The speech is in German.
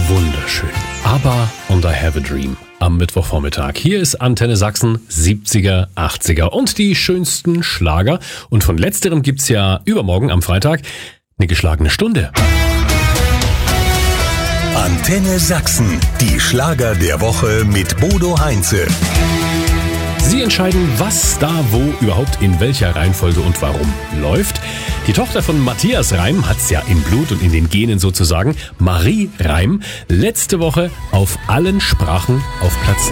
Wunderschön. ABBA und I Have a Dream am Mittwochvormittag. Hier ist Antenne Sachsen, 70er, 80er und die schönsten Schlager. Und von letzterem gibt's ja übermorgen am Freitag eine geschlagene Stunde. Antenne Sachsen, die Schlager der Woche mit Bodo Heinze. Sie entscheiden, was da wo überhaupt in welcher Reihenfolge und warum läuft. Die Tochter von Matthias Reim hat's ja im Blut und in den Genen sozusagen. Marie Reim, letzte Woche auf allen Sprachen auf Platz